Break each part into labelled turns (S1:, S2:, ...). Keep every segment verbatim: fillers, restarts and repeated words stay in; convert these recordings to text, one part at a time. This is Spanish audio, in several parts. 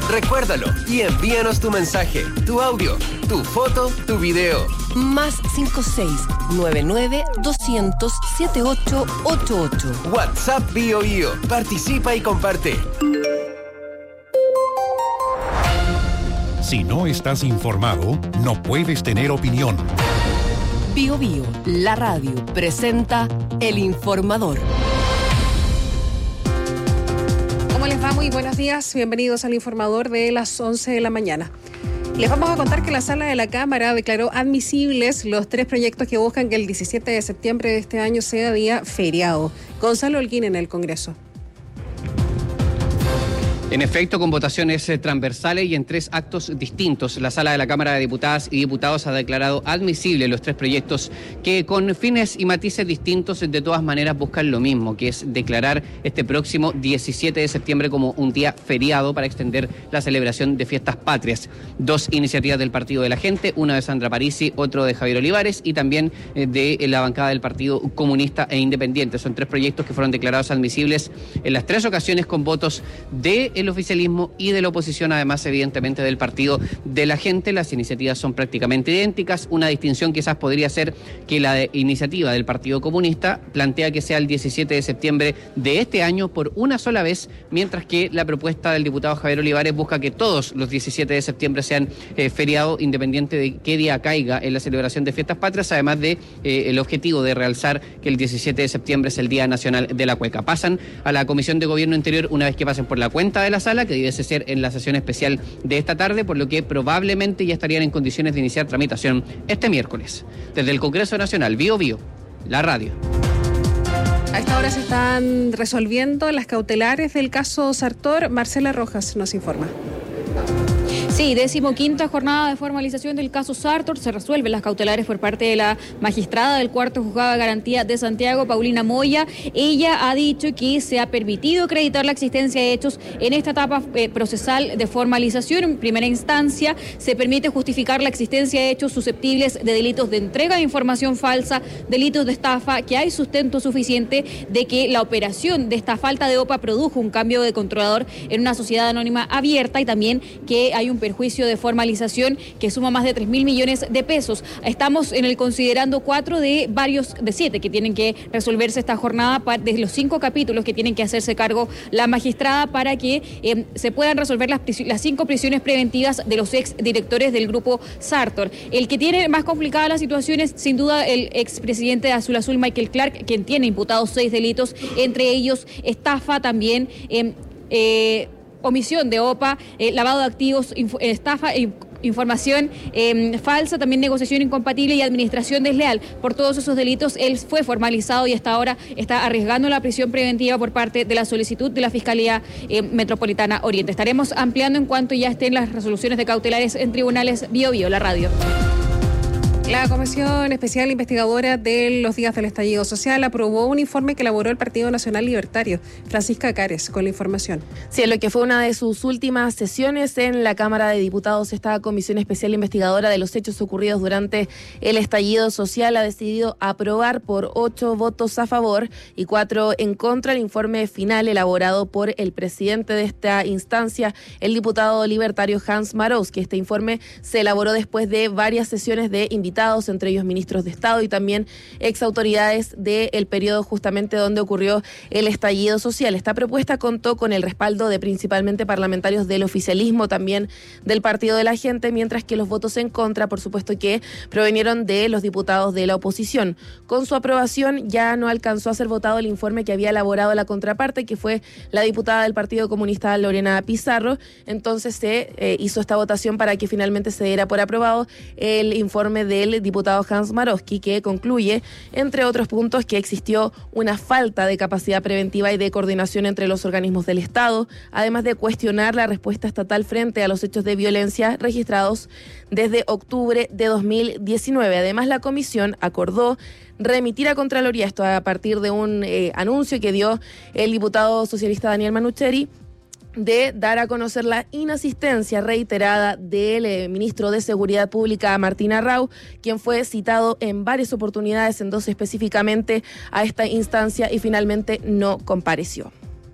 S1: Recuérdalo y envíanos tu mensaje, tu audio, tu foto, tu video.
S2: Más cinco seis nueve nueve doscientos setenta y ocho ochenta y ocho.
S1: WhatsApp BioBio. Participa y comparte.
S3: Si no estás informado, no puedes tener opinión.
S2: BioBio, la radio, presenta El Informador.
S4: ¿Cómo les va? Muy buenos días. Bienvenidos al Informador de las once de la mañana. Les vamos a contar que la Sala de la Cámara declaró admisibles los tres proyectos que buscan que el diecisiete de septiembre de este año sea día feriado. Gonzalo Holguín en el Congreso.
S5: En efecto, con votaciones eh, transversales y en tres actos distintos, la Sala de la Cámara de Diputadas y Diputados ha declarado admisibles los tres proyectos que con fines y matices distintos de todas maneras buscan lo mismo, que es declarar este próximo diecisiete de septiembre como un día feriado para extender la celebración de fiestas patrias. Dos iniciativas del Partido de la Gente, una de Sandra Parisi, otro de Javier Olivares y también eh, de la bancada del Partido Comunista e Independiente. Son tres proyectos que fueron declarados admisibles en las tres ocasiones con votos de el oficialismo y de la oposición, además evidentemente del Partido de la Gente. Las iniciativas son prácticamente idénticas. Una distinción quizás podría ser que la de iniciativa del Partido Comunista plantea que sea el diecisiete de septiembre de este año por una sola vez, mientras que la propuesta del diputado Javier Olivares busca que todos los diecisiete de septiembre sean eh, feriados, independiente de qué día caiga en la celebración de fiestas patrias, además de eh, el objetivo de realzar que el diecisiete de septiembre es el Día Nacional de la Cueca. Pasan a la Comisión de Gobierno Interior una vez que pasen por la cuenta de la sala, que debiese ser en la sesión especial de esta tarde, por lo que probablemente ya estarían en condiciones de iniciar tramitación este miércoles. Desde el Congreso Nacional, Bio Bio, la radio.
S4: A esta hora se están resolviendo las cautelares del caso Sartor. Marcela Rojas nos informa.
S6: Sí, decimoquinta jornada de formalización del caso Sartor. Se resuelven las cautelares por parte de la magistrada del cuarto juzgado de garantía de Santiago, Paulina Moya. Ella ha dicho que se ha permitido acreditar la existencia de hechos en esta etapa eh, procesal de formalización. En primera instancia, se permite justificar la existencia de hechos susceptibles de delitos de entrega de información falsa, delitos de estafa, que hay sustento suficiente de que la operación de esta falta de O P A produjo un cambio de controlador en una sociedad anónima abierta, y también que hay un perjuicio de formalización que suma más de tres mil millones de pesos. Estamos en el considerando cuatro de varios, de siete que tienen que resolverse esta jornada, de los cinco capítulos que tienen que hacerse cargo la magistrada para que eh, se puedan resolver las, las cinco prisiones preventivas de los ex directores del grupo Sartor. El que tiene más complicada la situación es sin duda el expresidente de Azul Azul, Michael Clark, quien tiene imputados seis delitos, entre ellos estafa, también eh, eh, omisión de O P A, eh, lavado de activos, inf- estafa e información eh, falsa, también negociación incompatible y administración desleal. Por todos esos delitos, él fue formalizado y hasta ahora está arriesgando la prisión preventiva por parte de la solicitud de la Fiscalía eh, Metropolitana Oriente. Estaremos ampliando en cuanto ya estén las resoluciones de cautelares en tribunales. Bio Bio, la radio.
S4: La Comisión Especial Investigadora de los Días del Estallido Social aprobó un informe que elaboró el Partido Nacional Libertario. Francisca Cares con la información.
S7: Sí, en lo que fue una de sus últimas sesiones en la Cámara de Diputados, esta Comisión Especial Investigadora de los hechos ocurridos durante el estallido social ha decidido aprobar por ocho votos a favor y cuatro en contra el informe final elaborado por el presidente de esta instancia, el diputado libertario Hans Marowski. Este informe se elaboró después de varias sesiones de invitados, entre ellos ministros de Estado y también ex autoridades del periodo justamente donde ocurrió el estallido social. Esta propuesta contó con el respaldo de principalmente parlamentarios del oficialismo, también del Partido de la Gente, mientras que los votos en contra, por supuesto, que provinieron de los diputados de la oposición. Con su aprobación ya no alcanzó a ser votado el informe que había elaborado la contraparte, que fue la diputada del Partido Comunista Lorena Pizarro. Entonces se eh, hizo esta votación para que finalmente se diera por aprobado el informe del diputado Hans Marowski, que concluye, entre otros puntos, que existió una falta de capacidad preventiva y de coordinación entre los organismos del Estado, además de cuestionar la respuesta estatal frente a los hechos de violencia registrados desde octubre de dos mil diecinueve. Además, la comisión acordó remitir a Contraloría, esto a partir de un eh, anuncio que dio el diputado socialista Daniel Manucheri, de dar a conocer la inasistencia reiterada del eh, ministro de Seguridad Pública, Martín Arrau, quien fue citado en varias oportunidades, en dos específicamente, a esta instancia y finalmente no compareció.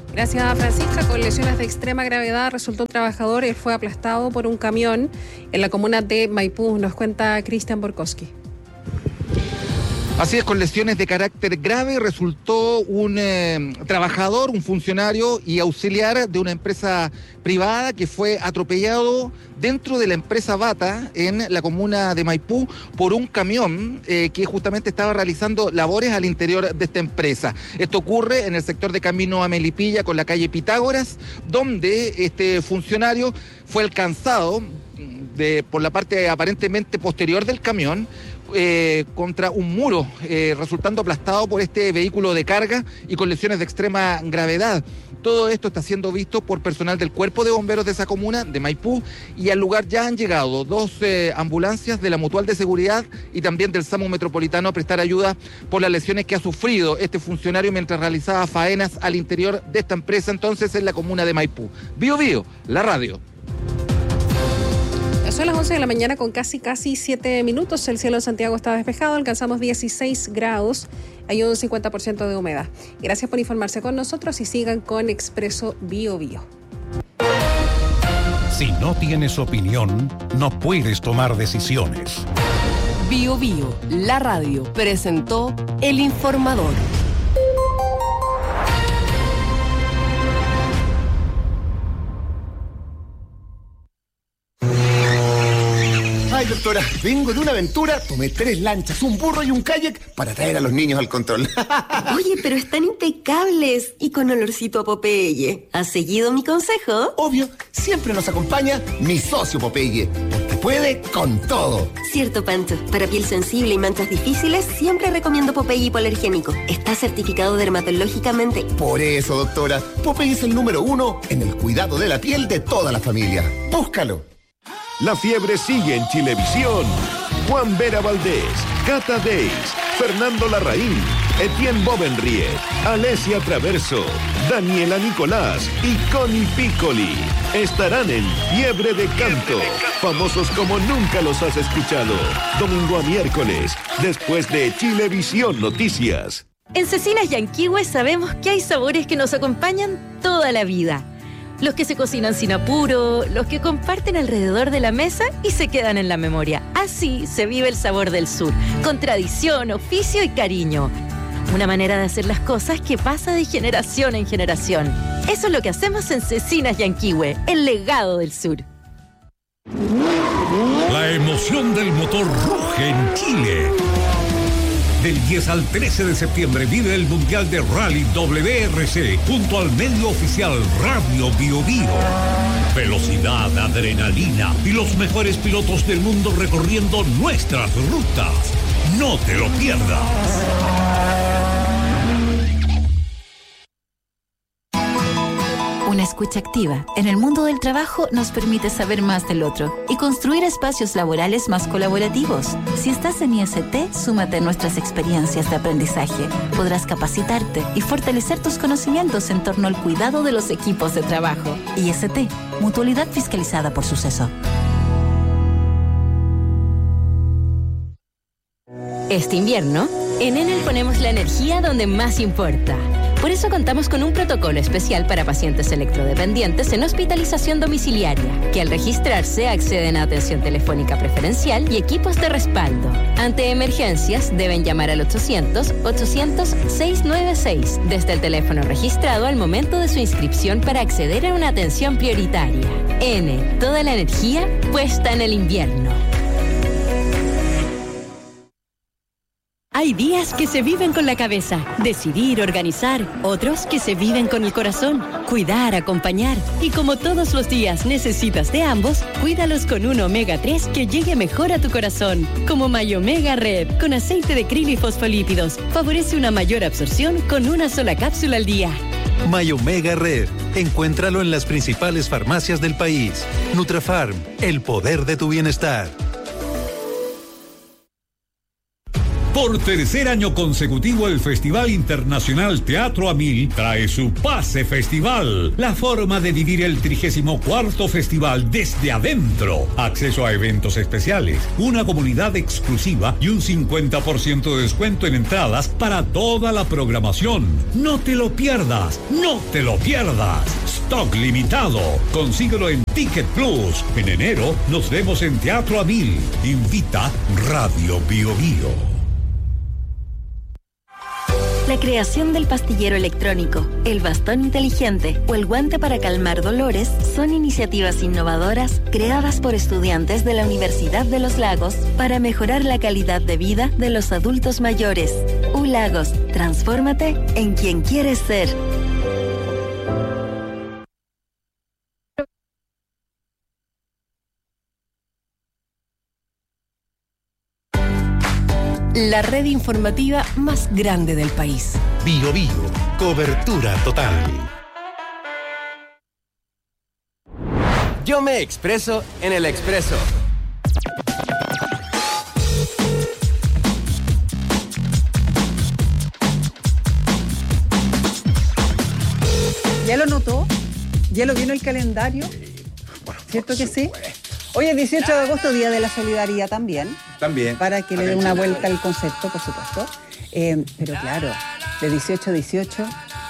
S4: Gracias, Francisca. Con lesiones de extrema gravedad resultó un trabajador y fue aplastado por un camión en la comuna de Maipú. Nos cuenta Cristian Borkowski.
S8: Así es, con lesiones de carácter grave resultó un eh, trabajador, un funcionario y auxiliar de una empresa privada que fue atropellado dentro de la empresa Bata en la comuna de Maipú por un camión eh, que justamente estaba realizando labores al interior de esta empresa. Esto ocurre en el sector de Camino a Melipilla con la calle Pitágoras, donde este funcionario fue alcanzado de, por la parte aparentemente posterior del camión, Eh, contra un muro, eh, resultando aplastado por este vehículo de carga y con lesiones de extrema gravedad. Todo esto está siendo visto por personal del Cuerpo de Bomberos de esa comuna, de Maipú, y al lugar ya han llegado dos eh, ambulancias de la Mutual de Seguridad y también del SAMU Metropolitano a prestar ayuda por las lesiones que ha sufrido este funcionario mientras realizaba faenas al interior de esta empresa, entonces en la comuna de Maipú. Bío Bío, la radio.
S4: Son las once de la mañana con casi casi siete minutos. El cielo en Santiago está despejado, alcanzamos dieciséis grados, hay un cincuenta por ciento de humedad. Gracias por informarse con nosotros y sigan con Expreso Bío Bío.
S3: Si no tienes opinión, no puedes tomar decisiones.
S2: Bío Bío, la radio, presentó El Informador.
S9: Ay, doctora, vengo de una aventura, tomé tres lanchas, un burro y un kayak para traer a los niños al control.
S10: Oye, pero están impecables y con olorcito a Popeye. ¿Has seguido mi consejo?
S9: Obvio, siempre nos acompaña mi socio Popeye, porque puede con todo.
S10: Cierto, Pancho. Para piel sensible y manchas difíciles, siempre recomiendo Popeye hipoalergénico. Está certificado dermatológicamente.
S9: Por eso, doctora, Popeye es el número uno en el cuidado de la piel de toda la familia. Búscalo.
S11: La fiebre sigue en Chilevisión. Juan Vera Valdés, Cata Deis, Fernando Larraín, Etienne Bovenriet, Alesia Traverso, Daniela Nicolás y Connie Piccoli estarán en Fiebre de Canto. Famosos como nunca los has escuchado. Domingo a miércoles, después de Chilevisión Noticias.
S12: En Cecinas Yanquihue sabemos que hay sabores que nos acompañan toda la vida. Los que se cocinan sin apuro, los que comparten alrededor de la mesa y se quedan en la memoria. Así se vive el sabor del sur, con tradición, oficio y cariño. Una manera de hacer las cosas que pasa de generación en generación. Eso es lo que hacemos en Cecinas Yanquihue, el legado del sur.
S13: La emoción del motor ruge en Chile. Del diez al trece de septiembre vive el Mundial de Rally W R C junto al medio oficial Radio Bío Bío. Velocidad, adrenalina y los mejores pilotos del mundo recorriendo nuestras rutas. No te lo pierdas.
S14: Una escucha activa en el mundo del trabajo nos permite saber más del otro y construir espacios laborales más colaborativos. Si estás en I S T, súmate a nuestras experiencias de aprendizaje. Podrás capacitarte y fortalecer tus conocimientos en torno al cuidado de los equipos de trabajo. I S T, Mutualidad Fiscalizada por Suceso.
S15: Este invierno, en Enel ponemos la energía donde más importa. Por eso contamos con un protocolo especial para pacientes electrodependientes en hospitalización domiciliaria, que al registrarse acceden a atención telefónica preferencial y equipos de respaldo. Ante emergencias, deben llamar al ochocientos, ochocientos, seiscientos noventa y seis desde el teléfono registrado al momento de su inscripción para acceder a una atención prioritaria. Enel, toda la energía puesta en el invierno.
S16: Hay días que se viven con la cabeza, decidir, organizar, otros que se viven con el corazón, cuidar, acompañar. Y como todos los días necesitas de ambos, cuídalos con un omega tres que llegue mejor a tu corazón. Como Mayomega Red, con aceite de krill y fosfolípidos. Favorece una mayor absorción con una sola cápsula al día.
S17: Mayomega Red. Encuéntralo en las principales farmacias del país. Nutrafarm, el poder de tu bienestar.
S13: Por tercer año consecutivo, el Festival Internacional Teatro a Mil trae su Pase Festival, la forma de vivir el trigésimo cuarto festival desde adentro. Acceso a eventos especiales, una comunidad exclusiva y un cincuenta por ciento de descuento en entradas para toda la programación. No te lo pierdas, no te lo pierdas. Stock limitado. Consíguelo en Ticket Plus. En enero nos vemos en Teatro a Mil. Invita Radio Bio Bio.
S18: La creación del pastillero electrónico, el bastón inteligente o el guante para calmar dolores son iniciativas innovadoras creadas por estudiantes de la Universidad de los Lagos para mejorar la calidad de vida de los adultos mayores. U Lagos, transfórmate en quien quieres ser.
S2: La red informativa más grande del país.
S3: Bio Bio, cobertura total.
S1: Yo me expreso en el Expreso.
S19: ¿Ya lo notó? ¿Ya lo vio en el calendario? ¿Cierto que sí? Hoy es dieciocho de agosto, Día de la Solidaridad también.
S20: También.
S19: Para que le dé una vuelta al concepto, por supuesto. Eh, pero claro, de dieciocho a dieciocho.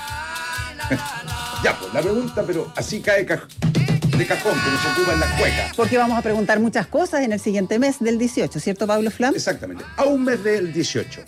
S20: Ya, pues la pregunta, pero así cae ca- de cajón, que nos ocupa en las cuecas.
S19: Porque vamos a preguntar muchas cosas en el siguiente mes del dieciocho, ¿cierto, Pablo Flam?
S20: Exactamente. A un mes del dieciocho.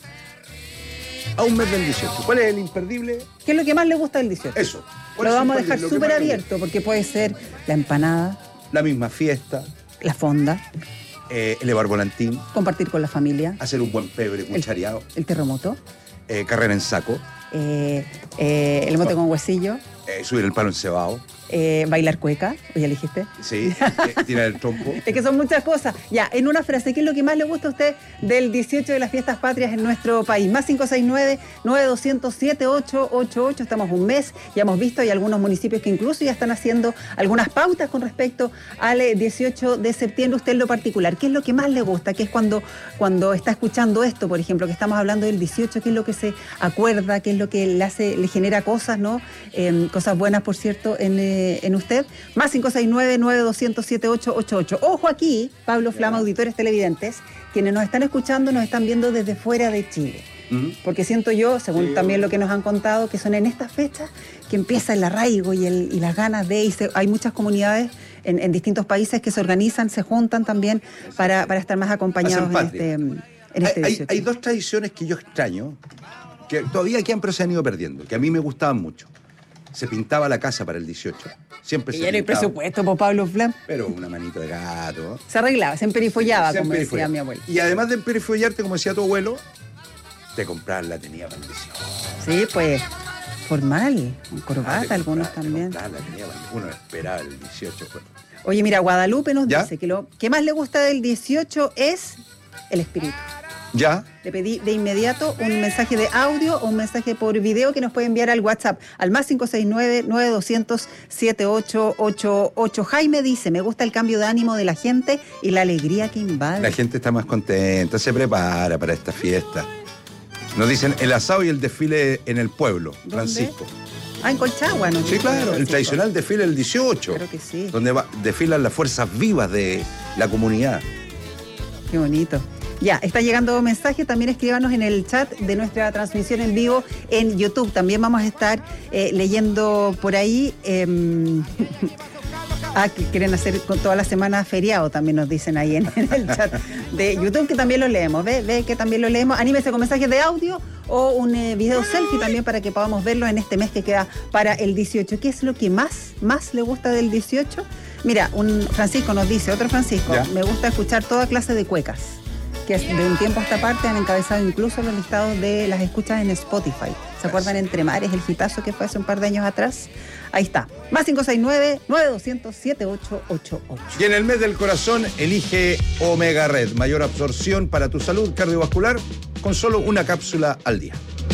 S20: A un mes del dieciocho. ¿Cuál es el imperdible?
S19: ¿Qué es lo que más le gusta del dieciocho?
S20: Eso.
S19: Lo vamos a dejar súper abierto, porque puede ser la empanada.
S20: La misma fiesta.
S19: La fonda.
S20: Eh, elevar volantín.
S19: Compartir con la familia.
S20: Hacer un buen pebre cuchareado.
S19: El, el terremoto.
S20: Eh, carrera en saco.
S19: Eh, eh, el mote con huesillo.
S20: Eh, subir el palo encebado.
S19: Eh, bailar cueca, ¿o ya le dijiste?
S20: Sí, eh, tirar el trompo.
S19: Es que son muchas cosas. Ya, en una frase, ¿qué es lo que más le gusta a usted del dieciocho de las fiestas patrias en nuestro país? Más cinco seis nueve, nueve dos cero cero, siete ocho ocho ocho. Estamos un mes, ya hemos visto, hay algunos municipios que incluso ya están haciendo algunas pautas con respecto al dieciocho de septiembre. Usted en lo particular, ¿qué es lo que más le gusta? ¿Qué es cuando, cuando está escuchando esto, por ejemplo, que estamos hablando del dieciocho? ¿Qué es lo que se acuerda? ¿Qué es lo que le hace, le genera cosas, ¿no? Eh, cosas buenas, por cierto, en... Eh, en usted, más cinco seis nueve, nueve dos cero cero, siete ocho ocho ocho. Ojo aquí, Pablo Flama, auditores televidentes, quienes nos están escuchando, nos están viendo desde fuera de Chile. Uh-huh. Porque siento yo, según sí. también lo que nos han contado, que son en estas fechas que empieza el arraigo y, el, y las ganas de... Y se, hay muchas comunidades en, en distintos países que se organizan, se juntan también para, para estar más acompañados en este, en este
S20: hay, hay, hay dos tradiciones que yo extraño, que todavía quedan, pero se han ido perdiendo, que a mí me gustaban mucho. Se pintaba la casa para el dieciocho. Siempre
S19: y
S20: se
S19: era el presupuesto por Pablo Flam.
S20: Pero una manito de gato.
S19: Se arreglaba, se emperifollaba,
S20: se
S19: como
S20: emperifollaba.
S19: decía mi abuelo.
S20: Y además de emperifollarte, como decía tu abuelo, te comprar la tenía para el dieciocho.
S19: Sí, pues, formal, con corbata,
S20: ah,
S19: algunos
S20: comprar,
S19: también.
S20: Comprar, la tenía, uno esperaba el dieciocho. Pues.
S19: Oye, mira, Guadalupe nos
S20: ¿Ya?
S19: dice que lo que más le gusta del dieciocho es el espíritu.
S20: ¿Ya?
S19: Le pedí de inmediato un mensaje de audio o un mensaje por video que nos puede enviar al WhatsApp, al más cinco seis nueve, nueve dos cero cero, siete ocho ocho ocho. Jaime dice, me gusta el cambio de ánimo de la gente y la alegría que invade.
S20: La gente está más contenta, se prepara para esta fiesta. Nos dicen el asado y el desfile en el pueblo,
S19: ¿Dónde?
S20: Francisco.
S19: Ah, en Colchagua, ¿no?
S20: Sí, claro, el tradicional desfile del dieciocho.
S19: Creo que sí.
S20: Donde va, desfilan las fuerzas vivas de la comunidad.
S19: Qué bonito. Ya, está llegando mensaje, también escríbanos en el chat de nuestra transmisión en vivo en YouTube. También vamos a estar eh, leyendo por ahí. Eh, ah, que quieren hacer con toda la semana feriado, también nos dicen ahí en, en el chat de YouTube, que también lo leemos. Ve, ve que también lo leemos. Anímese con mensajes de audio o un eh, video selfie también para que podamos verlo en este mes que queda para el dieciocho. ¿Qué es lo que más, más le gusta del dieciocho? Mira, un Francisco nos dice, otro Francisco, ¿ya? Me gusta escuchar toda clase de cuecas, que de un tiempo a esta parte han encabezado incluso los listados de las escuchas en Spotify. ¿Se acuerdan Entre Mares, el hitazo que fue hace un par de años atrás? Ahí está. Más cinco seis nueve, nueve dos cero cero, siete ocho ocho ocho.
S20: Y en el mes del corazón, elige Omega Red. Mayor absorción para tu salud cardiovascular con solo una cápsula al día.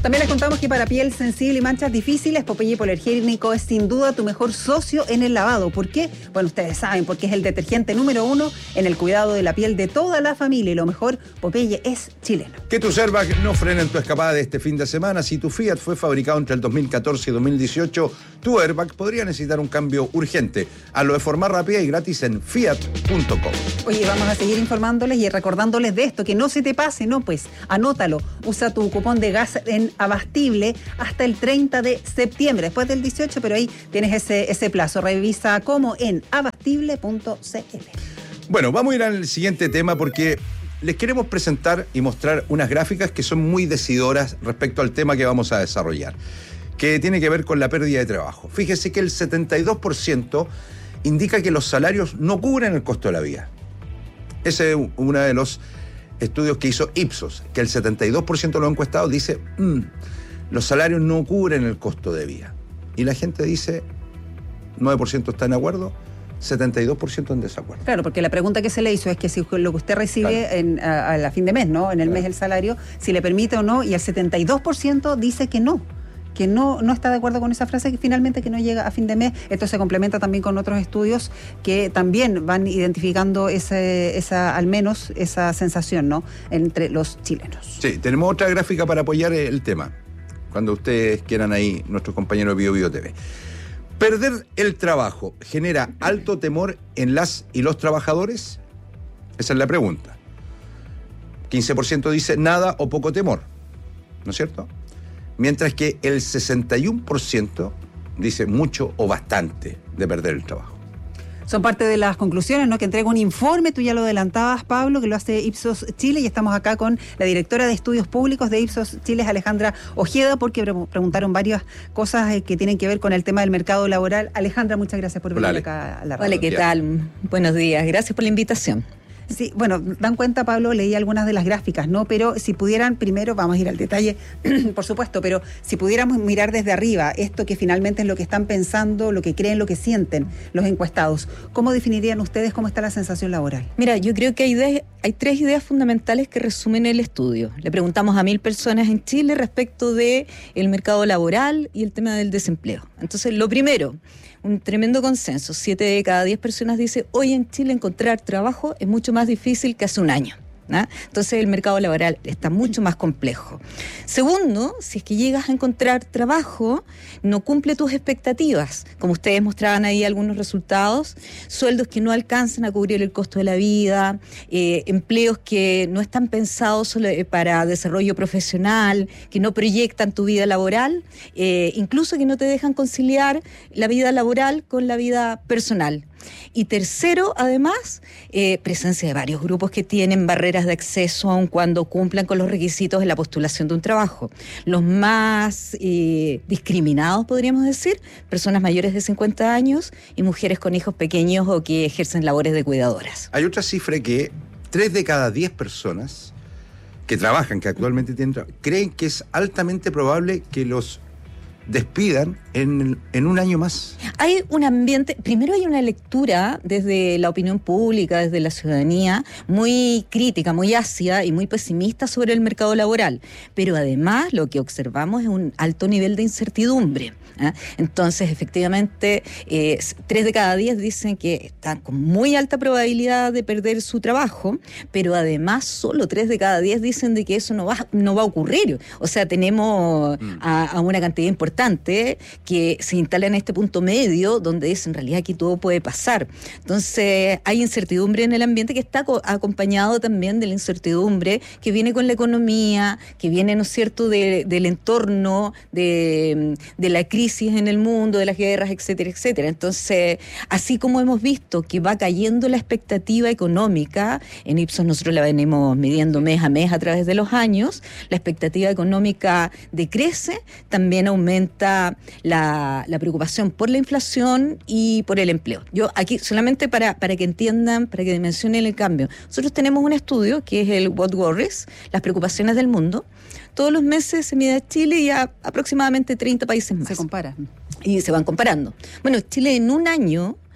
S19: También les contamos que para piel sensible y manchas difíciles, Popeye Hipoalergénico es sin duda tu mejor socio en el lavado. ¿Por qué? Bueno, ustedes saben, porque es el detergente número uno en el cuidado de la piel de toda la familia. Y lo mejor, Popeye es chileno.
S20: Que tus airbags no frenen tu escapada de este fin de semana. Si tu Fiat fue fabricado entre el dos mil catorce y dos mil dieciocho, tu airbag podría necesitar un cambio urgente. Hazlo de forma rápida y gratis en fiat punto com.
S19: Oye, vamos a seguir informándoles y recordándoles de esto, que no se te pase, no, pues anótalo. Usa tu cupón de gas en Abastible hasta el treinta de septiembre, después del dieciocho, pero ahí tienes ese, ese plazo. Revisa cómo en abastible punto c l.
S20: Bueno, vamos a ir al siguiente tema porque les queremos presentar y mostrar unas gráficas que son muy decidoras respecto al tema que vamos a desarrollar, que tiene que ver con la pérdida de trabajo. Fíjese que el setenta y dos por ciento indica que los salarios no cubren el costo de la vida. Ese es uno de los estudios que hizo Ipsos, que el setenta y dos por ciento de los encuestados dice, mmm, los salarios no cubren el costo de vida. Y la gente dice, nueve por ciento está en acuerdo, setenta y dos por ciento en desacuerdo.
S19: Claro, porque la pregunta que se le hizo es que si lo que usted recibe claro. en, a, a la fin de mes, ¿no? En el claro. mes el salario, si le permite o no, y el setenta y dos por ciento dice que no. que no, no está de acuerdo con esa frase, que finalmente que no llega a fin de mes. Esto se complementa también con otros estudios que también van identificando ese, esa, al menos esa sensación, ¿no?, entre los chilenos.
S20: Sí, tenemos otra gráfica para apoyar el tema, cuando ustedes quieran ahí, nuestros compañeros de Bio Bio T V. ¿Perder el trabajo genera alto temor en las y los trabajadores? Esa es la pregunta. quince por ciento dice nada o poco temor, ¿no es cierto? Mientras que el sesenta y uno por ciento dice mucho o bastante de perder el trabajo.
S19: Son parte de las conclusiones, ¿no?, que entrega un informe, tú ya lo adelantabas, Pablo, que lo hace Ipsos Chile, y estamos acá con la directora de Estudios Públicos de Ipsos Chile, Alejandra Ojeda, porque pre- preguntaron varias cosas eh, que tienen que ver con el tema del mercado laboral. Alejandra, muchas gracias por venir acá a la radio.
S21: Hola, ¿qué tal? Buenos días, gracias por la invitación.
S19: Sí, bueno, dan cuenta, Pablo, leí algunas de las gráficas, ¿no? Pero si pudieran, primero, vamos a ir al detalle, por supuesto, pero si pudiéramos mirar desde arriba esto que finalmente es lo que están pensando, lo que creen, lo que sienten los encuestados, ¿cómo definirían ustedes cómo está la sensación laboral?
S21: Mira, yo creo que hay, de, hay tres ideas fundamentales que resumen el estudio. Le preguntamos a mil personas en Chile respecto de el mercado laboral y el tema del desempleo. Entonces, lo primero, un tremendo consenso. Siete de cada diez personas dice, hoy en Chile encontrar trabajo es mucho más difícil que hace un año, ¿no? Entonces el mercado laboral está mucho más complejo. Segundo, si es que llegas a encontrar trabajo, no cumple tus expectativas. Como ustedes mostraban ahí algunos resultados, sueldos que no alcanzan a cubrir el costo de la vida, eh, empleos que no están pensados solo para desarrollo profesional, que no proyectan tu vida laboral, eh, incluso que no te dejan conciliar la vida laboral con la vida personal. Y tercero, además, eh, presencia de varios grupos que tienen barreras de acceso aun cuando cumplan con los requisitos de la postulación de un trabajo. Los más eh, discriminados, podríamos decir, personas mayores de cincuenta años y mujeres con hijos pequeños o que ejercen labores de cuidadoras.
S20: Hay otra cifra que tres de cada diez personas que trabajan, que actualmente tienen trabajo, creen que es altamente probable que los despidan en, en un año más.
S21: Hay un ambiente, primero hay una lectura desde la opinión pública, desde la ciudadanía, muy crítica, muy ácida y muy pesimista sobre el mercado laboral, pero además lo que observamos es un alto nivel de incertidumbre. ¿eh? Entonces, efectivamente, eh, tres de cada diez dicen que están con muy alta probabilidad de perder su trabajo, pero además solo tres de cada diez dicen de que eso no va, no va a ocurrir. O sea, tenemos mm. a, a una cantidad importante que se instala en este punto medio donde es en realidad aquí todo puede pasar. Entonces hay incertidumbre en el ambiente que está co- acompañado también de la incertidumbre que viene con la economía, que viene, ¿no es cierto?, de, del entorno, de, de la crisis en el mundo, de las guerras, etcétera, etcétera. Entonces, así como hemos visto que va cayendo la expectativa económica, en Ipsos nosotros la venimos midiendo mes a mes a través de los años, la expectativa económica decrece, también aumenta La, la preocupación por la inflación y por el empleo. Yo aquí solamente para, para que entiendan, para que dimensionen el cambio. Nosotros tenemos un estudio que es el What Worries, las preocupaciones del mundo. Todos los meses se mide a Chile y a aproximadamente treinta países más.
S19: Se compara.
S21: Y se van comparando. Bueno, Chile en un año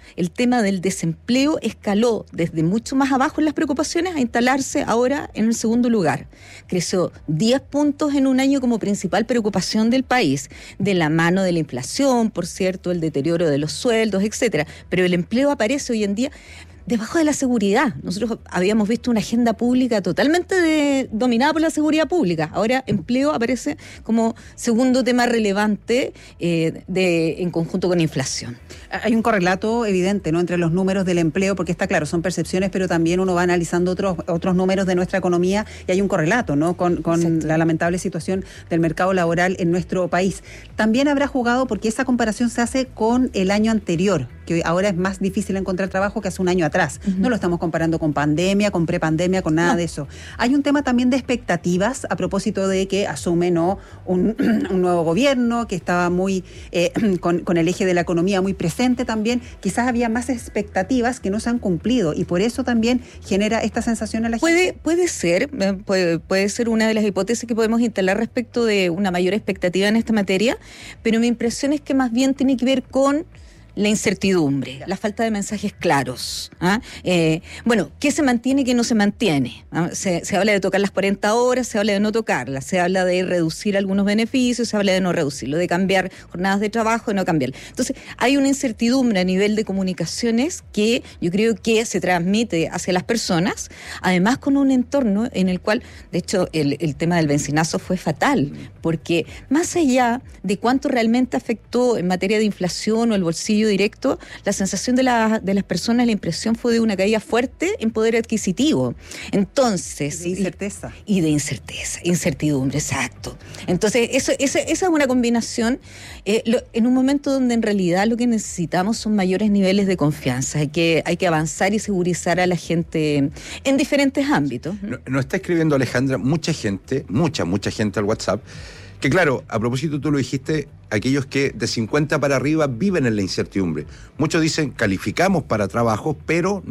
S21: el tema del desempleo escaló desde mucho más abajo en las preocupaciones a instalarse ahora en el segundo lugar. Creció diez puntos en un año como principal preocupación del país, de la mano de la inflación, por cierto, el deterioro de los sueldos, etcétera. Pero el empleo aparece hoy en día debajo de la seguridad. Nosotros habíamos visto una agenda pública totalmente de, dominada por la seguridad pública. Ahora empleo aparece como segundo tema relevante eh, de, en conjunto con inflación.
S19: Hay un correlato evidente, ¿no?, entre los números del empleo, porque está claro, son percepciones, pero también uno va analizando otros otros números de nuestra economía y hay un correlato, ¿no?, con, con la lamentable situación del mercado laboral en nuestro país. También habrá jugado porque esa comparación se hace con el año anterior, que ahora es más difícil encontrar trabajo que hace un año atrás. Uh-huh. No lo estamos comparando con pandemia, con prepandemia, con nada no. de eso. Hay un tema también de expectativas a propósito de que asume, ¿no?, un, un nuevo gobierno que estaba muy eh, con, con el eje de la economía muy presente también. Quizás había más expectativas que no se han cumplido y por eso también genera esta sensación a la
S21: puede,
S19: gente.
S21: Puede ser, puede, puede ser una de las hipótesis que podemos instalar respecto de una mayor expectativa en esta materia, pero mi impresión es que más bien tiene que ver con la incertidumbre, la falta de mensajes claros. ¿ah? Eh, bueno, ¿qué se mantiene y qué no se mantiene? ¿Ah? Se, se habla de tocar las cuarenta horas, se habla de no tocarlas, se habla de reducir algunos beneficios, se habla de no reducirlo, de cambiar jornadas de trabajo y no cambiar. Entonces, hay una incertidumbre a nivel de comunicaciones que yo creo que se transmite hacia las personas, además con un entorno en el cual, de hecho, el, el tema del benzinazo fue fatal, porque más allá de cuánto realmente afectó en materia de inflación o el bolsillo directo, la sensación de, la, de las personas, la impresión fue de una caída fuerte en poder adquisitivo. Entonces...
S19: De incerteza.
S21: Y, y de incerteza, incertidumbre, exacto. Entonces, eso, esa, esa es una combinación eh, lo, en un momento donde en realidad lo que necesitamos son mayores niveles de confianza. Hay que, hay que avanzar y segurizar a la gente en diferentes ámbitos.
S20: Nos no está escribiendo, Alejandra, mucha gente, mucha, mucha gente al WhatsApp, que claro, a propósito tú lo dijiste, aquellos que de cincuenta para arriba viven en la incertidumbre. Muchos dicen, calificamos para trabajo, pero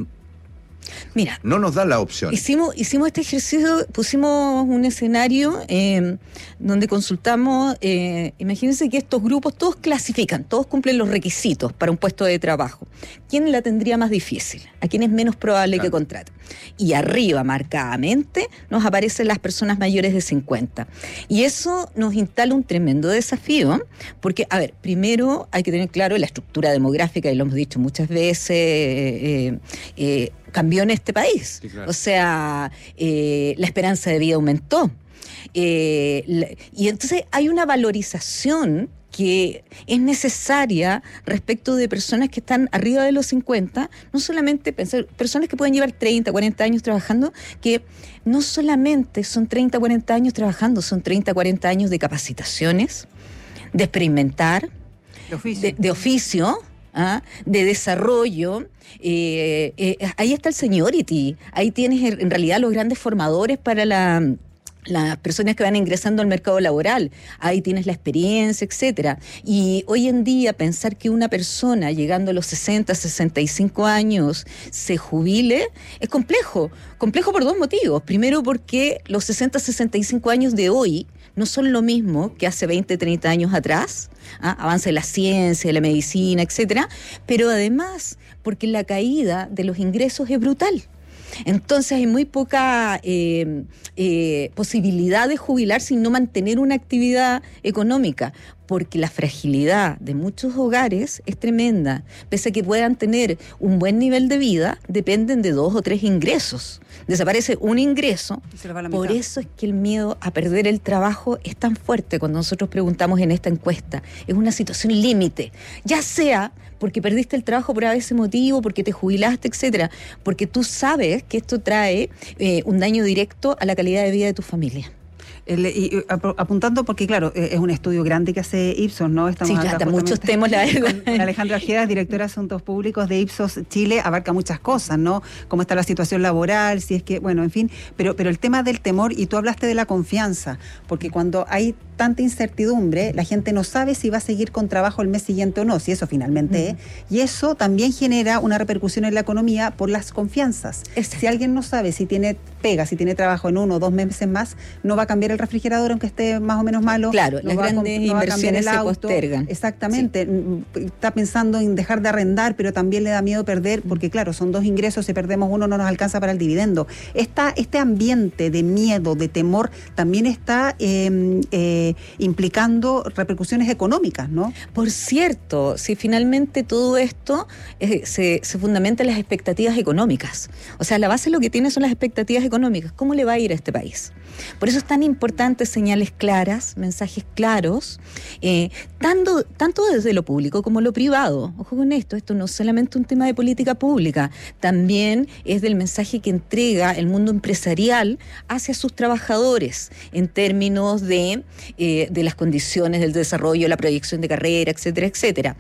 S21: Mira,
S20: no nos da la opción.
S21: Hicimos, hicimos este ejercicio, pusimos un escenario eh, donde consultamos, eh, imagínense que estos grupos todos clasifican, todos cumplen los requisitos para un puesto de trabajo. ¿Quién la tendría más difícil? ¿A quién es menos probable claro. que contraten? Y arriba, marcadamente, nos aparecen las personas mayores de cincuenta. Y eso nos instala un tremendo desafío, porque, a ver, primero hay que tener claro la estructura demográfica, y lo hemos dicho muchas veces, eh, eh, cambió en este país. Sí, claro. O sea, eh, la esperanza de vida aumentó. Eh, la, y entonces hay una valorización que es necesaria respecto de personas que están arriba de los cincuenta, no solamente pensar, personas que pueden llevar treinta, cuarenta años trabajando, que no solamente son treinta, cuarenta años trabajando, son treinta, cuarenta años de capacitaciones, de experimentar,
S19: de oficio,
S21: de, de oficio ¿ah? de desarrollo. Eh, eh, ahí está el seniority, ahí tienes en realidad los grandes formadores para la... las personas que van ingresando al mercado laboral, ahí tienes la experiencia, etcétera. Y hoy en día pensar que una persona llegando a los sesenta, sesenta y cinco años se jubile es complejo, complejo por dos motivos. Primero porque los sesenta, sesenta y cinco años de hoy no son lo mismo que hace veinte, treinta años atrás, ¿ah? Avance de la ciencia, de la medicina, etcétera, pero además porque la caída de los ingresos es brutal. Entonces hay muy poca eh, eh, posibilidad de jubilar sin no mantener una actividad económica, porque la fragilidad de muchos hogares es tremenda. Pese a que puedan tener un buen nivel de vida, dependen de dos o tres ingresos. Desaparece un ingreso, por eso es que el miedo a perder el trabajo es tan fuerte cuando nosotros preguntamos en esta encuesta. Es una situación límite, ya sea porque perdiste el trabajo por ese motivo, porque te jubilaste, etcétera, porque tú sabes que esto trae eh, un daño directo a la calidad de vida de tu familia.
S19: El, y, apuntando porque claro, es un estudio grande que hace Ipsos, ¿no? Estamos
S21: sí, trata muchos temas, la verdad.
S19: Con Alejandra Ojeda, directora de Asuntos Públicos de Ipsos Chile, abarca muchas cosas, ¿no? Cómo está la situación laboral, si es que, bueno, en fin, pero, pero el tema del temor, y tú hablaste de la confianza, porque cuando hay tanta incertidumbre, la gente no sabe si va a seguir con trabajo el mes siguiente o no, si eso finalmente es, uh-huh. y eso también genera una repercusión en la economía por las confianzas. Exacto. Si alguien no sabe si tiene pega, si tiene trabajo en uno o dos meses más, no va a cambiar cambiar el refrigerador aunque esté más o menos malo.
S21: Claro,
S19: no
S21: las
S19: va a
S21: grandes
S19: comp- no va a cambiar
S21: inversiones
S19: el
S21: se
S19: auto.
S21: postergan.
S19: Exactamente. Sí. Está pensando en dejar de arrendar, pero también le da miedo perder, porque claro, son dos ingresos, si perdemos uno no nos alcanza para el dividendo. Esta, este ambiente de miedo, de temor, también está eh, eh, implicando repercusiones económicas, ¿no?
S21: Por cierto, si finalmente todo esto eh, se, se fundamenta en las expectativas económicas. O sea, la base de lo que tiene son las expectativas económicas. ¿Cómo le va a ir a este país? Por eso es tan importante señales claras, mensajes claros, eh, tanto, tanto desde lo público como lo privado. Ojo con esto, esto no es solamente un tema de política pública, también es del mensaje que entrega el mundo empresarial hacia sus trabajadores en términos de, eh, de las condiciones del desarrollo, la proyección de carrera, etcétera, etcétera.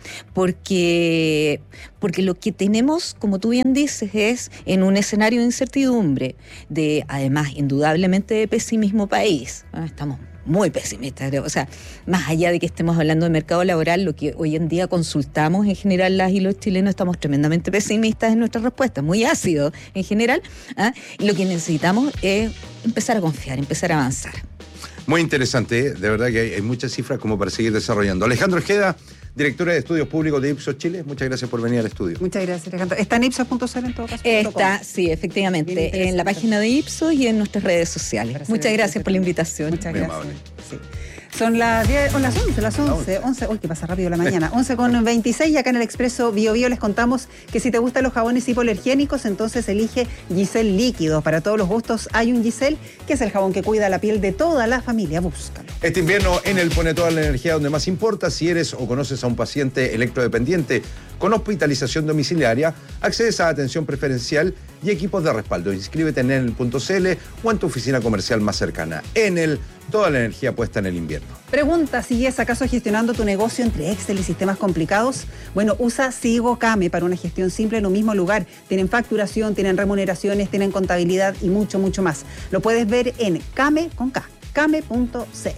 S21: Porque, porque lo que tenemos, como tú bien dices, es en un escenario de incertidumbre, de además indudablemente de pesimismo país. Ah, estamos muy pesimistas, o sea, más allá de que estemos hablando de mercado laboral, lo que hoy en día consultamos en general las y los chilenos, estamos tremendamente pesimistas en nuestras respuestas, muy ácidos en general, ¿ah? Y lo que necesitamos es empezar a confiar, empezar a avanzar.
S20: Muy interesante, ¿eh? De verdad que hay, hay muchas cifras como para seguir desarrollando. Alejandro Ojeda, directora de Estudios Públicos de Ipsos Chile, muchas gracias por venir al estudio.
S19: Muchas gracias, Alejandro. ¿Está en ipsos punto c l en todo caso?
S21: Está, sí, efectivamente, en la página de Ipsos y en nuestras redes sociales. Muchas gracias por la invitación.
S19: Muchas gracias. Sí. Son las diez, o las once, las once, once, uy, que pasa rápido la mañana, once con veintiséis, y acá en el Expreso Bio Bio les contamos que si te gustan los jabones hipoalergénicos, entonces elige Giselle Líquido. Para todos los gustos hay un Giselle, que es el jabón que cuida la piel de toda la familia. Búscalo.
S20: Este invierno en el Pone Toda la Energía donde más importa, si eres o conoces a un paciente electrodependiente con hospitalización domiciliaria, accedes a atención preferencial y equipos de respaldo. Inscríbete en enel punto c l o en tu oficina comercial más cercana. Enel, toda la energía puesta en el invierno.
S19: Pregunta, ¿sigues acaso gestionando tu negocio entre Excel y sistemas complicados? Bueno, usa Sigo Came para una gestión simple en un mismo lugar. Tienen facturación, tienen remuneraciones, tienen contabilidad y mucho, mucho más. Lo puedes ver en Came con K, came punto c l.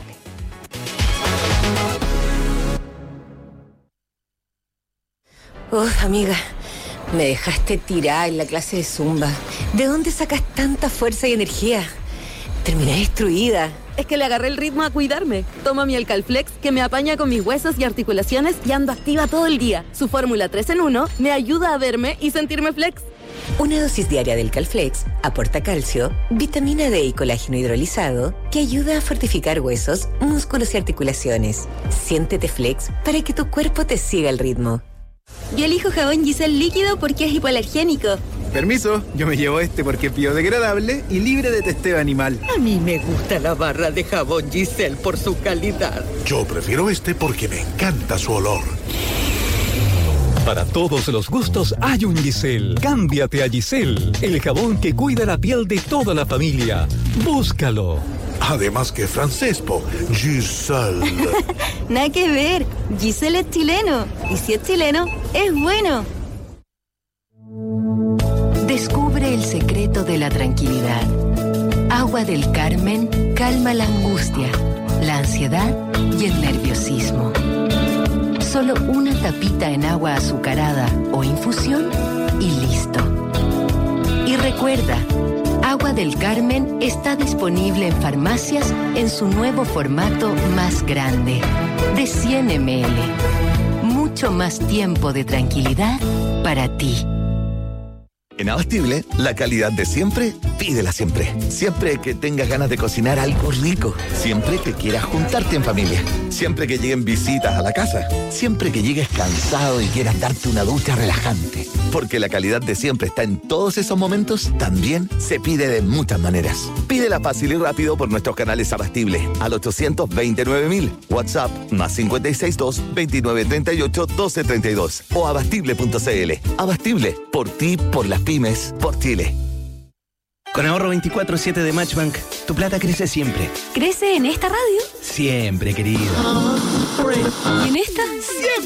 S5: Uf, amiga, me dejaste tirada en la clase de Zumba. ¿De dónde sacas tanta fuerza y energía? Terminé destruida.
S22: Es que le agarré el ritmo a cuidarme. Tomo mi Alcalflex, que me apaña con mis huesos y articulaciones y ando activa todo el día. Su fórmula tres en uno me ayuda a verme y sentirme flex.
S5: Una dosis diaria del Calflex aporta calcio, vitamina D y colágeno hidrolizado que ayuda a fortificar huesos, músculos y articulaciones. Siéntete flex para que tu cuerpo te siga el ritmo.
S22: Yo elijo jabón Giselle Líquido porque es hipoalergénico.
S23: Permiso, yo me llevo este porque es biodegradable y libre de testeo animal.
S24: A mí me gusta la barra de jabón Giselle por su calidad.
S3: Yo prefiero este porque me encanta su olor.
S13: Para todos los gustos hay un Giselle. Cámbiate a Giselle, el jabón que cuida la piel de toda la familia. Búscalo.
S3: Además que francés, po. Giselle.
S22: Nada que ver. Giselle es chileno. Y si es chileno, es bueno.
S25: Descubre el secreto de la tranquilidad. Agua del Carmen calma la angustia, la ansiedad y el nerviosismo. Solo una tapita en agua azucarada o infusión y listo. Y recuerda, Agua del Carmen está disponible en farmacias en su nuevo formato más grande, de cien mililitros. Mucho más tiempo de tranquilidad para ti.
S26: En Abastible, la calidad de siempre, pídela siempre. Siempre que tengas ganas de cocinar algo rico. Siempre que quieras juntarte en familia. Siempre que lleguen visitas a la casa. Siempre que llegues cansado y quieras darte una ducha relajante. Porque la calidad de siempre está en todos esos momentos, también se pide de muchas maneras. Pídela fácil y rápido por nuestros canales Abastible al ochocientos veintinueve mil, WhatsApp más cinco seis dos, veintinueve treinta y ocho, doce treinta y dos o abastible punto c l. Abastible, por ti, por las pymes, por Chile.
S27: Con ahorro veinticuatro siete de Matchbank, tu plata crece siempre.
S22: ¿Crece en esta radio?
S27: Siempre, querido.
S22: ¿Y en esta? Siempre.